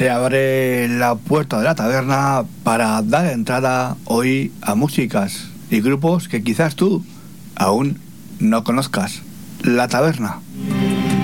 Se abre la puerta de la taberna para dar entrada hoy a músicas y grupos que quizás tú aún no conozcas. La taberna.